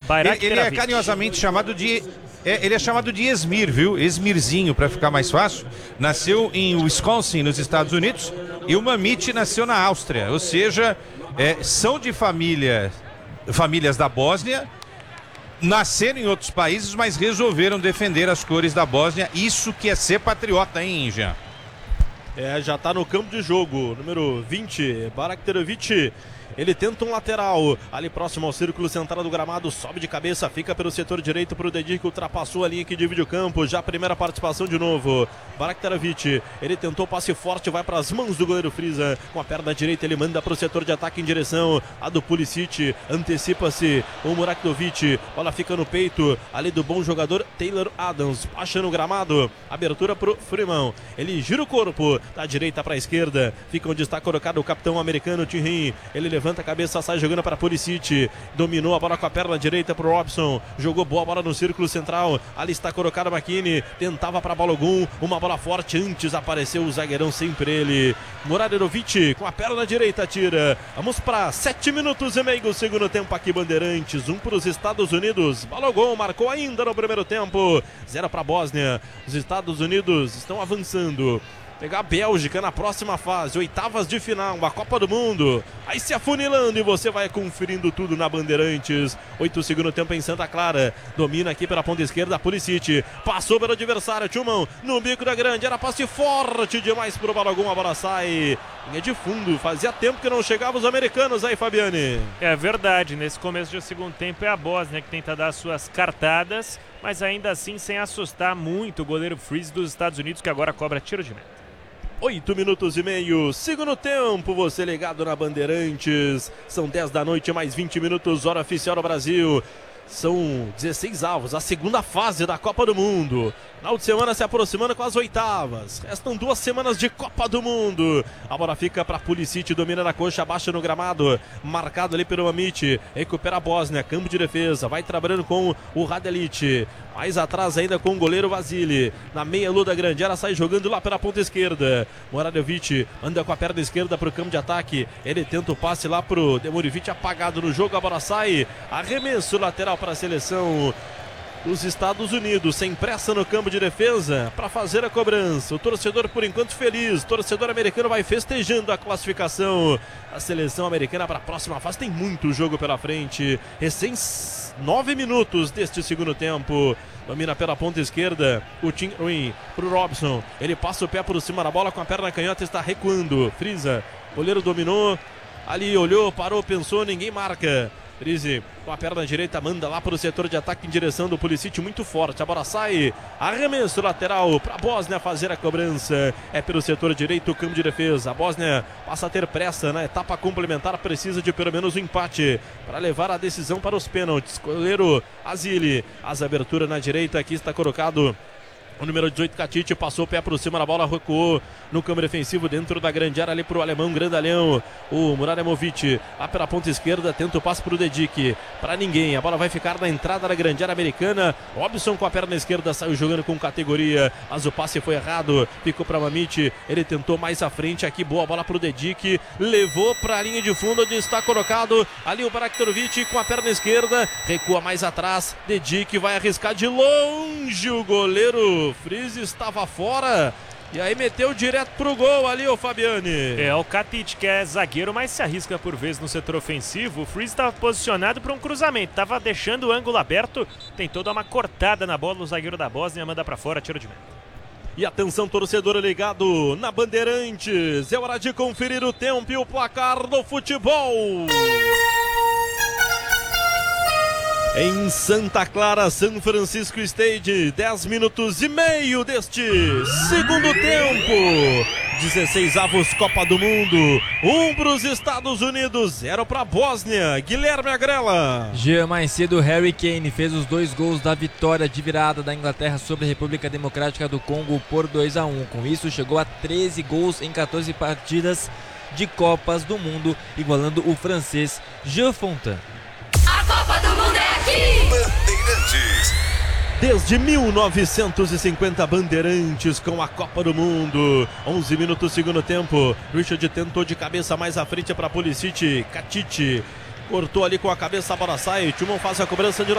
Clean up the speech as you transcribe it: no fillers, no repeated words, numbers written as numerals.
Ele é carinhosamente chamado de... ele é chamado de Esmir, viu? Esmirzinho, para ficar mais fácil. Nasceu em Wisconsin, nos Estados Unidos, e o Mamite nasceu na Áustria. Ou seja, são de famílias da Bósnia, nasceram em outros países, mas resolveram defender as cores da Bósnia. Isso que é ser patriota, hein, Jean? Já tá no campo de jogo, número 20, Baraktarovic. Ele tenta um lateral, ali próximo ao círculo central do gramado, sobe de cabeça, fica pelo setor direito para o Dedic, ultrapassou a linha que divide o campo, já a primeira participação de novo. Baraktarovic, ele tentou passe forte, vai para as mãos do goleiro Friza, com a perna direita ele manda para o setor de ataque em direção a do Pulisic, antecipa-se o Muraktovic, bola fica no peito, ali do bom jogador Taylor Adams, baixa no gramado, abertura para o Freeman, ele gira o corpo, da direita para a esquerda, fica onde está colocado o capitão americano Thierry, ele levanta a cabeça, sai jogando para Pulisic, dominou a bola com a perna direita para o Robson, jogou boa bola no círculo central, ali está colocado o McKinney, tentava para Balogun, uma bola forte, antes apareceu o zagueirão, sempre ele, Muraderovic com a perna direita tira, vamos para 7 minutos e meio do segundo tempo aqui Bandeirantes, 1 para os Estados Unidos, Balogun marcou ainda no primeiro tempo, 0 para a Bósnia, os Estados Unidos estão avançando, pegar a Bélgica na próxima fase, oitavas de final, a Copa do Mundo, aí se afunilando e você vai conferindo tudo na Bandeirantes. 8 segundo tempo em Santa Clara, domina aqui pela ponta esquerda, Pulisic, passou pelo adversário, Tchumão, no bico da grande, era passe forte demais pro Balogun, a bola sai, linha de fundo, fazia tempo que não chegavam os americanos aí, Fabiane. É verdade, nesse começo de segundo tempo é a Bósnia que tenta dar suas cartadas, mas ainda assim sem assustar muito o goleiro Freeze dos Estados Unidos, que agora cobra tiro de meta. 8 minutos e meio, segundo tempo, você ligado na Bandeirantes, são 10 da noite, mais 20 minutos, hora oficial do Brasil, são 16 avos, a segunda fase da Copa do Mundo, final de semana se aproximando com as oitavas, restam 2 semanas de Copa do Mundo, a bola fica para Pulisic, domina na coxa, baixa no gramado, marcado ali pelo Mamite, recupera a Bósnia, campo de defesa, vai trabalhando com o Radelic, mais atrás ainda com o goleiro Vasily, na meia lua da grande, ela sai jogando lá pela ponta esquerda, Muraderovic anda com a perna esquerda para o campo de ataque, ele tenta o passe lá pro Demurivic, apagado no jogo, a bola sai, arremesso lateral para a seleção dos Estados Unidos, sem pressa no campo de defesa para fazer a cobrança, o torcedor por enquanto feliz, o torcedor americano vai festejando a classificação, a seleção americana para a próxima fase, tem muito jogo pela frente, recém 9 minutos deste segundo tempo, domina pela ponta esquerda, o Tim Ruin pro Robson, ele passa o pé por cima da bola com a perna canhota, está recuando, Friza, goleiro dominou, ali olhou, parou, pensou, ninguém marca, Frize com a perna direita manda lá para o setor de ataque em direção do Pulisic, muito forte, a bola sai, arremesso lateral para a Bósnia fazer a cobrança, é pelo setor direito, campo de defesa, a Bósnia passa a ter pressa na etapa complementar, precisa de pelo menos um empate para levar a decisão para os pênaltis, goleiro Vasily, as aberturas na direita, aqui está colocado o número 18, Katich, passou o pé por cima da bola, recuou no campo defensivo dentro da grande área ali pro alemão, grandalhão, o Murademovic, lá pela ponta esquerda, tenta o passe pro Dedic, para ninguém, a bola vai ficar na entrada da grande área americana, Robson com a perna esquerda, saiu jogando com categoria, mas o passe foi errado, ficou para Mamite, ele tentou mais à frente, aqui boa bola pro Dedic, levou para a linha de fundo, onde está colocado ali o Baraktarovic com a perna esquerda, recua mais atrás, Dedic vai arriscar de longe, o goleiro Freeze estava fora e aí meteu direto pro gol ali, o Fabiane. O Katich, que é zagueiro, mas se arrisca por vezes no setor ofensivo. O Freeze estava posicionado para um cruzamento, estava deixando o ângulo aberto, tentou dar uma cortada na bola, o zagueiro da Bósnia manda para fora, tiro de meta. E atenção, torcedor ligado na Bandeirantes, é hora de conferir o tempo e o placar do futebol. Em Santa Clara, San Francisco State, 10 minutos e meio deste segundo tempo. 16 avos Copa do Mundo, 1 para os Estados Unidos, 0 para a Bósnia. Guilherme Agrela. Jean, mais cedo, Harry Kane fez os 2 gols da vitória de virada da Inglaterra sobre a República Democrática do Congo por 2-1. Com isso, chegou a 13 gols em 14 partidas de Copas do Mundo, igualando o francês Jean Fontaine. A Copa do Mundo é aqui! Bandeirantes. Desde 1950, Bandeirantes com a Copa do Mundo. 11 minutos, segundo tempo. Richard tentou de cabeça mais à frente para Pulisic. Katich cortou ali com a cabeça, a bola sai. Tchumão faz a cobrança de